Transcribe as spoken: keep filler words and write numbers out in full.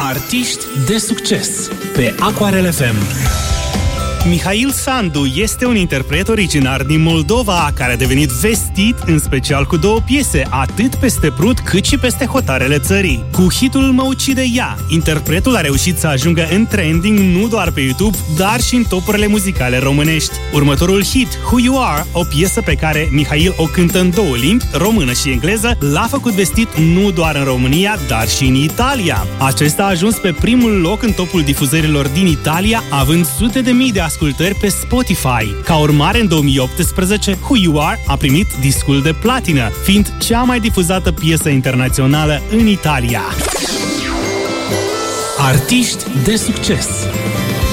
Artiști de succes pe Aquarel F M. Mihail Sandu este un interpret originar din Moldova care a devenit vestit în special cu două piese, atât peste Prut cât și peste hotarele țării. Cu hitul Mă ucide ea, interpretul a reușit să ajungă în trending nu doar pe YouTube, dar și în topurile muzicale românești. Următorul hit, Who You Are, o piesă pe care Mihail o cântă în două limbi, română și engleză, l-a făcut vestit nu doar în România, dar și în Italia. Acesta a ajuns pe primul loc în topul difuzărilor din Italia, având sute de mii de ascultări pe Spotify. Ca urmare, în două mii optsprezece, Who You Are a primit discul de platină, fiind cea mai difuzată piesă internațională în Italia. Artiști de succes.